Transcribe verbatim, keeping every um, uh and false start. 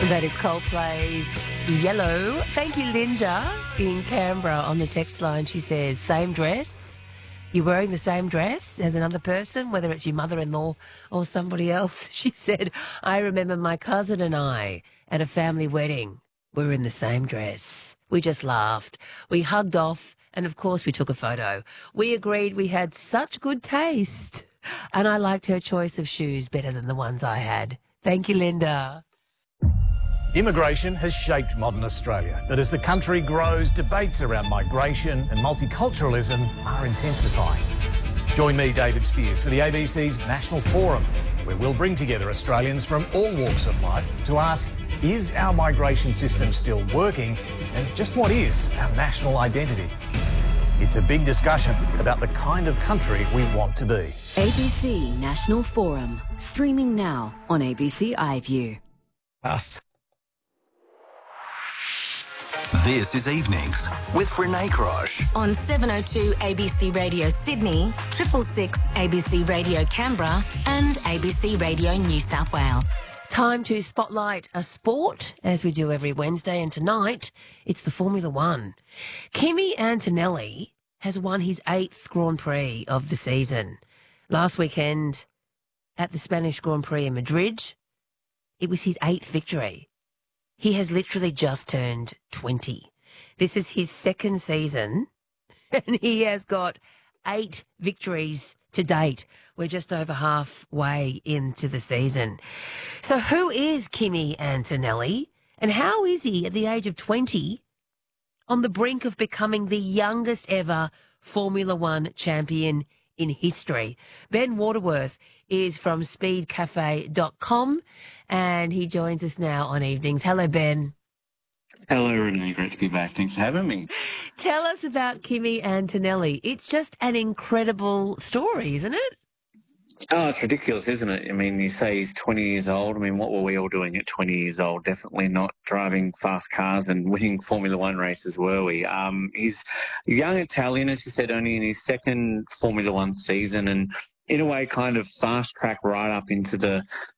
That is Coldplay's Yellow. Thank you, Linda, in Canberra on the text line. She says, same dress. You're wearing the same dress as another person, whether it's your mother-in-law or somebody else. She said, I remember my cousin and I at a family wedding. We were in the same dress. We just laughed. We hugged off, and of course we took a photo. We agreed we had such good taste, and I liked her choice of shoes better than the ones I had. Thank you, Linda. Immigration has shaped modern Australia, but as the country grows, debates around migration and multiculturalism are intensifying. Join me, David Spears, for the A B C's National Forum, where we'll bring together Australians from all walks of life to ask, is our migration system still working, and just what is our national identity? It's a big discussion about the kind of country we want to be. A B C National Forum, streaming now on A B C iView. Us. This is Evenings with Renee Crosh. On seven oh two A B C Radio Sydney, triple six A B C Radio Canberra and A B C Radio New South Wales. Time to spotlight a sport, as we do every Wednesday, and tonight it's the Formula One. Kimi Antonelli has won his eighth Grand Prix of the season. Last weekend at the Spanish Grand Prix in Madrid, it was his eighth victory. He has literally just turned twenty. This is his second season, and he has got eight victories to date. We're just over halfway into the season. So who is Kimi Antonelli, and how is he at the age of twenty on the brink of becoming the youngest ever Formula One champion in history? Ben Waterworth is from speed cafe dot com and he joins us now on Evenings. Hello, Ben. Hello, Renee. Great to be back. Thanks for having me. Tell us about Kimi Antonelli. It's just an incredible story, isn't it? Oh, it's ridiculous, isn't it? I mean, you say he's twenty years old. I mean, what were we all doing at twenty years old? Definitely not driving fast cars and winning Formula One races, were we? Um, he's a young Italian, as you said, only in his second Formula One season, and in a way kind of fast track right up into the